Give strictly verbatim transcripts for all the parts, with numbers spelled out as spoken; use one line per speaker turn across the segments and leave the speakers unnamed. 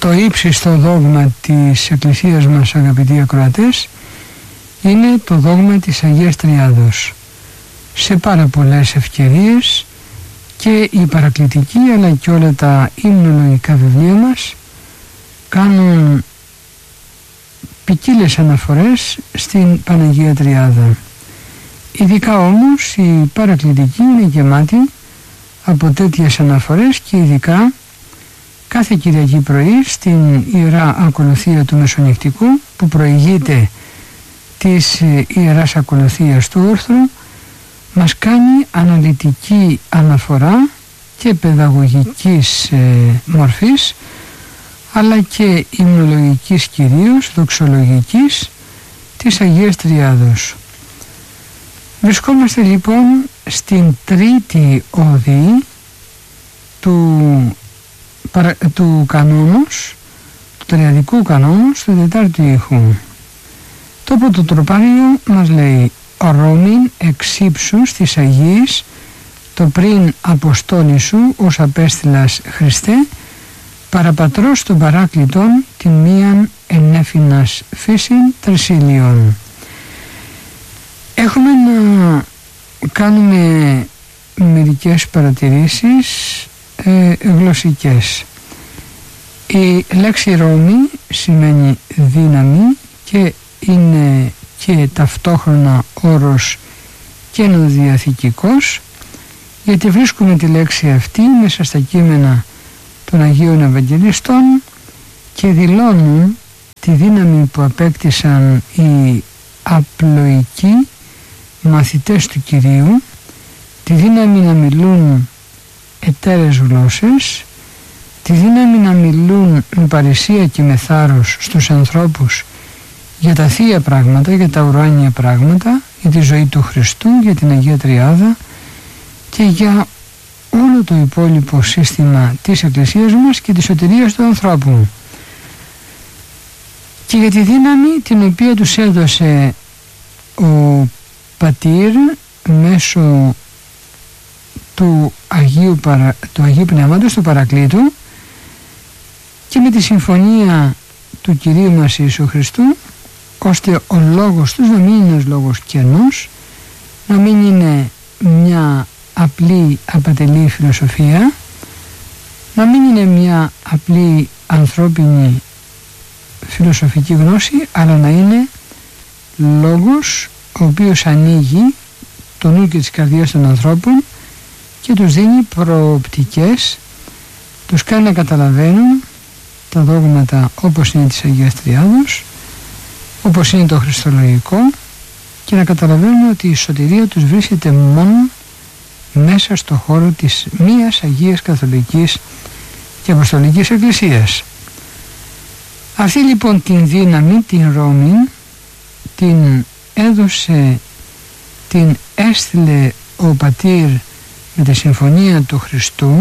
το ύψιστο δόγμα της Εκκλησίας μας, αγαπητοί ακροατές, είναι το δόγμα της Αγίας Τριάδος. Σε πάρα πολλές ευκαιρίες και η παρακλητική αλλά και όλα τα υμνολογικά βιβλία μας κάνουν ποικίλες αναφορές στην Παναγία Τριάδα. Ειδικά όμως η παρακλητική είναι γεμάτη από τέτοιες αναφορές και ειδικά κάθε Κυριακή πρωί στην Ιερά Ακολουθία του Μεσονυχτικού, που προηγείται της Ιεράς Ακολουθίας του Όρθρου, μας κάνει αναλυτική αναφορά και παιδαγωγικής ε, μορφής, αλλά και υμνολογικής, κυρίως δοξολογικής, της Αγίας Τριάδος. Βρισκόμαστε λοιπόν στην τρίτη οδή του, παρα, του κανόνος, του τριαδικού κανόνος, του τετάρτου ήχου. Το πρώτο τροπάριο μας λέει: «Ρώμην εξ ύψους της Αγίας, το πριν αποστόλη σου ως απέστειλας Χριστέ, παραπατρός των παράκλητων την μίαν ενέφηνας φύσιν τρισίλιον». Έχουμε να κάνουμε μερικές παρατηρήσεις ε, γλωσσικές. Η λέξη Ρώμη σημαίνει δύναμη και είναι και ταυτόχρονα όρος καινοδιαθηκικός, γιατί βρίσκουμε τη λέξη αυτή μέσα στα κείμενα των Αγίων Ευαγγελιστών και δηλώνουν τη δύναμη που απέκτησαν οι απλοϊκοί μαθητές του Κυρίου, τη δύναμη να μιλούν εταίρες γλώσσες, τη δύναμη να μιλούν με παρησία και με θάρρος στους ανθρώπους για τα θεία πράγματα, για τα ουράνια πράγματα, για τη ζωή του Χριστού, για την Αγία Τριάδα και για όλο το υπόλοιπο σύστημα της Εκκλησίας μας και της σωτηρίας του ανθρώπου, και για τη δύναμη την οποία τους έδωσε ο Πατήρ μέσω του Αγίου, Παρα... του Αγίου Πνεύματος, του Παρακλήτου, και με τη συμφωνία του Κυρίου μας Ιησού Χριστού, ώστε ο λόγος τους να μην είναι ένας λόγος κενός, να μην είναι μια απλή απατελή φιλοσοφία, να μην είναι μια απλή ανθρώπινη φιλοσοφική γνώση, αλλά να είναι λόγος ο οποίος ανοίγει το νου και τις καρδιές των ανθρώπων και τους δίνει προοπτικές, τους κάνει να καταλαβαίνουν τα δόγματα όπως είναι της Αγίας Τριάδος, όπως είναι το χριστολογικό, και να καταλαβαίνουν ότι η σωτηρία τους βρίσκεται μόνο μέσα στο χώρο της μίας Αγίας Καθολικής και Αποστολικής Εκκλησίας. Αυτή λοιπόν την δύναμη, την Ρώμη, την έδωσε, την έστειλε ο Πατήρ με τη συμφωνία του Χριστού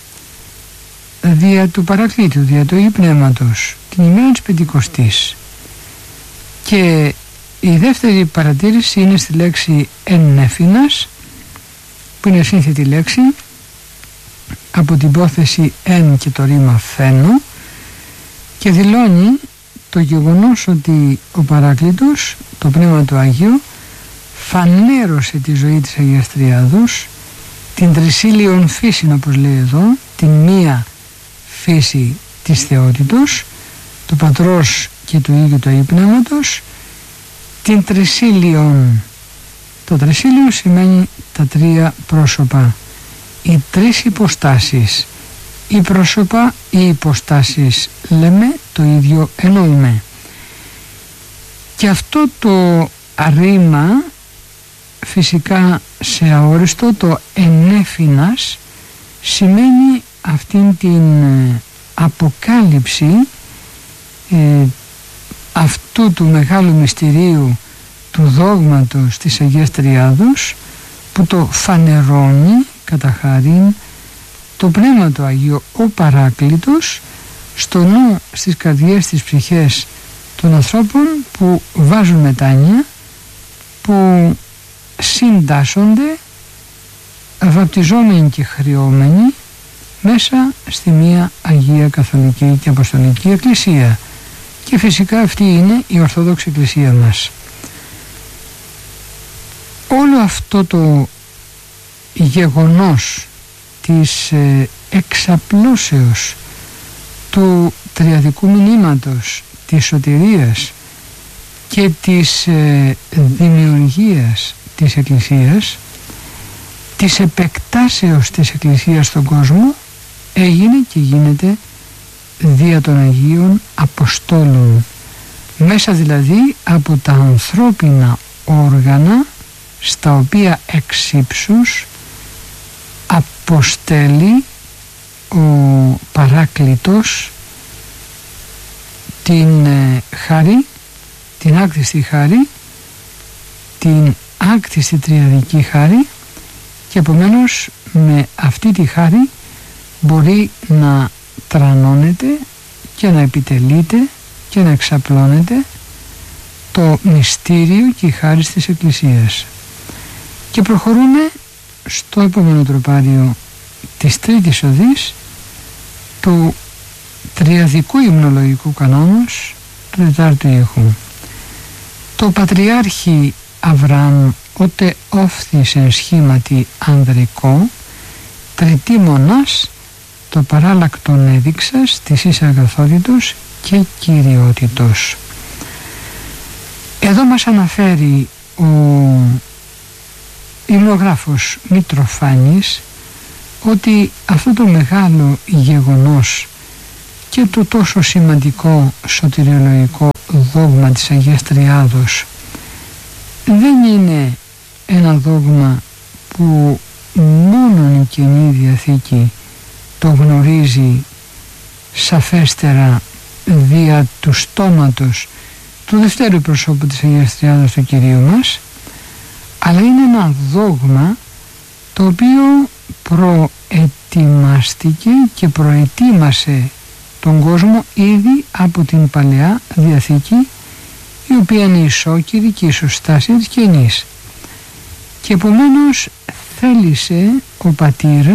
δια του Παρακλήτου, δια του Αγίου Πνεύματος, την ημέρα της Πεντηκοστής. Και η δεύτερη παρατήρηση είναι στη λέξη ενέφηνας, που είναι σύνθετη λέξη από την υπόθεση εν και το ρήμα φαίνω, και δηλώνει το γεγονός ότι ο Παράκλητος, το Πνεύμα του Αγίου, φανέρωσε τη ζωή της Αγίας Τριάδος, την τρισίλιον φύση, όπως λέει εδώ, την μία φύση της θεότητος, του Πατρός και του Υιού και του Αγίου Πνεύματος, την τρισίλιον. Το τρισίλιον σημαίνει τα τρία πρόσωπα, οι τρεις υποστάσεις. Οι πρόσωπα, οι υποστάσεις λέμε, το ίδιο εννοούμε. Και αυτό το ρήμα φυσικά σε αόριστο, το ενέφηνας, σημαίνει αυτήν την αποκάλυψη ε, αυτού του μεγάλου μυστηρίου του δόγματος της Αγίας Τριάδος, που το φανερώνει κατά χάριν το Πνεύμα του Αγίου, ο Παράκλητος, στο νου, στις καρδιές, στις ψυχές των ανθρώπων που βάζουν μετάνοια, που συντάσσονται βαπτιζόμενοι και χρεώμενοι μέσα στη μία Αγία Καθολική και Αποστολική Εκκλησία, και φυσικά αυτή είναι η Ορθόδοξη Εκκλησία μας. Όλο αυτό το γεγονός της ε, εξαπλώσεως του τριαδικού μηνύματος, της σωτηρίας και της ε, δημιουργίας της Εκκλησίας, της επεκτάσεως της Εκκλησίας στον κόσμο, έγινε και γίνεται δια των Αγίων Αποστόλων, μέσα δηλαδή από τα ανθρώπινα όργανα στα οποία εξ ύψους αποστέλει ο Παράκλητος την ε, χάρη, την άκτιστη χάρη, την άκτιστη τριαδική χάρη, και επομένως με αυτή τη χάρη μπορεί να τρανώνεται και να επιτελείται και να εξαπλώνεται το μυστήριο και η χάρις της Εκκλησίας. Και προχωρούμε στο επόμενο τροπάριο της τρίτης οδής του τριαδικού υμνολογικού κανόνος του τετάρτου ήχου. Το Πατριάρχη Αβραάμ ότε όφθης εν σχήματι ανδρικό, τριτή μονάς το παράλλακτον έδειξας της εις αγαθότητος και κυριότητος. Εδώ μας αναφέρει ο υμνογράφος Μητροφάνης ότι αυτό το μεγάλο γεγονός και το τόσο σημαντικό σωτηριολογικό δόγμα της Αγίας Τριάδος δεν είναι ένα δόγμα που μόνον η Καινή Διαθήκη το γνωρίζει σαφέστερα δια του στόματος του δευτέρου προσώπου της Αγίας Τριάδος του Κυρίου μας, αλλά είναι ένα δόγμα το οποίο προετοιμάστηκε και προετοίμασε τον κόσμο ήδη από την Παλαιά Διαθήκη, η οποία είναι ισόκυρη και ισοστάσια της Καινής. Και επομένως θέλησε ο πατήρ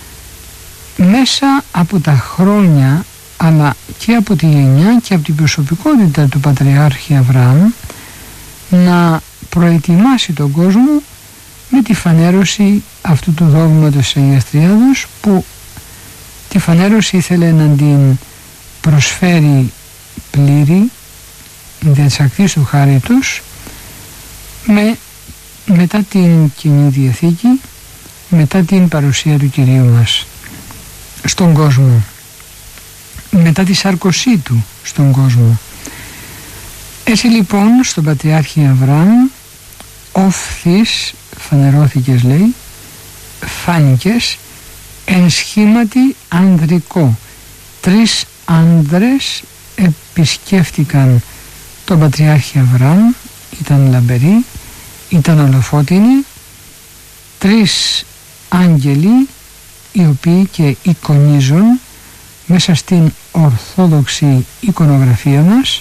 μέσα από τα χρόνια, αλλά και από τη γενιά και από την προσωπικότητα του Πατριάρχη Αβραάμ, να προετοιμάσει τον κόσμο με τη φανέρωση αυτού του δόγματος της Αγίας Τριάδος, που τη φανέρωση ήθελε να την προσφέρει πλήρη δια της ακτής του χάριτος με, μετά την Κοινή Διαθήκη, μετά την παρουσία του Κυρίου μας στον κόσμο, μετά τη σάρκωσή του στον κόσμο. Έτσι λοιπόν στον Πατριάρχη Αβραάμ όφθης φανερώθηκες, λέει, φάνηκες εν σχήματι ανδρικό. Τρεις άνδρες επισκέφτηκαν τον Πατριάρχη Αβραάμ, ήταν λαμπεροί, ήταν ολοφώτινοι, τρεις άγγελοι οι οποίοι και εικονίζουν μέσα στην ορθόδοξη εικονογραφία μας,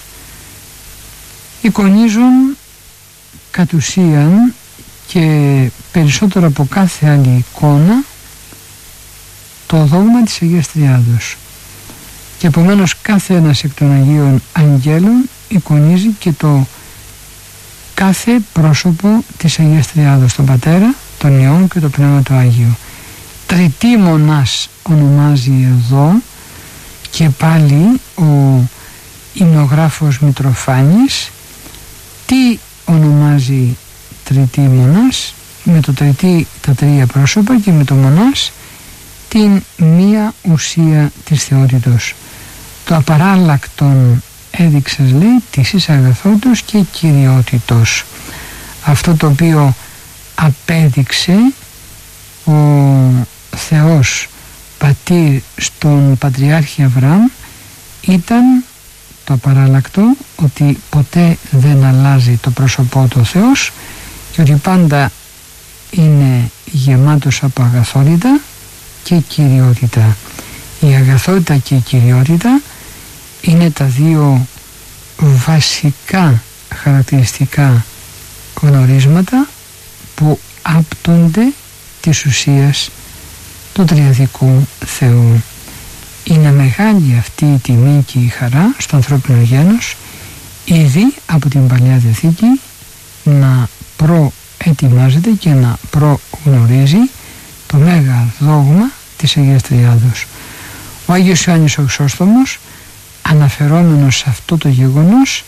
εικονίζουν κατ' ουσίαν και περισσότερο από κάθε άλλη εικόνα το δόγμα της Αγίας Τριάδος. Και επομένως κάθε ένας εκ των Αγίων Αγγέλων εικονίζει και το κάθε πρόσωπο της Αγίας Τριάδος, τον Πατέρα, τον Υιόν και το Πνεύμα του Άγιο. Τριτή μονάς ονομάζει εδώ και πάλι ο υμνογράφος Μητροφάνης. Τι ονομάζει τριτή μονάς? Με το τριτή τα τρία πρόσωπα και με το μονάς την μία ουσία της θεότητος. Το απαράλλακτον έδειξες, λέει, της εις αγαθότητος και κυριότητος. Αυτό το οποίο απέδειξε ο Θεός Πατήρ στον Πατριάρχη Αβραάμ ήταν το απαράλλακτο, ότι ποτέ δεν αλλάζει το πρόσωπό του ο Θεός και ότι πάντα είναι γεμάτος από αγαθότητα και κυριότητα. Η αγαθότητα και η κυριότητα είναι τα δύο βασικά χαρακτηριστικά γνωρίσματα που άπτονται της ουσίας του τριαδικού Θεού. Είναι μεγάλη αυτή η τιμή και η χαρά στο ανθρώπινο γένος ήδη από την Παλιά Διαθήκη να προετοιμάζεται και να προγνωρίζει το μέγα δόγμα της Αγίας Τριάδος. Ο Άγιος Ιωάννης ο Χρυσόστομος, αναφερόμενος σε αυτό το γεγονός,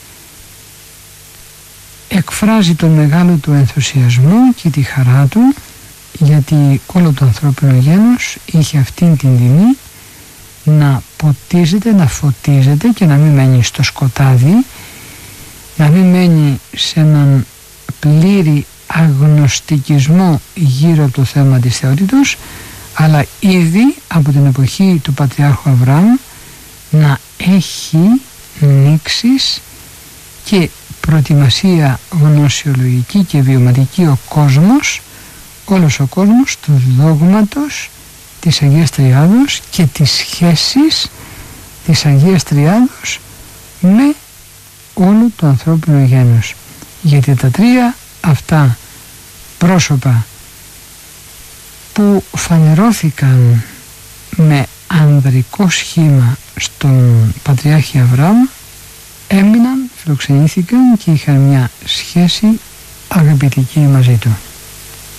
εκφράζει τον μεγάλο του ενθουσιασμό και τη χαρά του, γιατί όλο το ανθρώπινο γένος είχε αυτήν την τιμή να ποτίζεται, να φωτίζεται και να μην μένει στο σκοτάδι, να μην μένει σε έναν πλήρη αγνωστικισμό γύρω από το θέμα της θεότητος, αλλά ήδη από την εποχή του Πατριάρχου Αβραάμ να έχει νήξεις και προετοιμασία γνωσιολογική και βιωματική ο κόσμος, όλος ο κόσμος του δόγματος της Αγίας Τριάδος και της σχέσης της Αγίας Τριάδος με όλο το ανθρώπινο γένος. Γιατί τα τρία αυτά πρόσωπα που φανερώθηκαν με ανδρικό σχήμα στον Πατριάρχη Αβραάμ έμειναν, φιλοξενήθηκαν και είχαν μια σχέση αγαπητική μαζί του.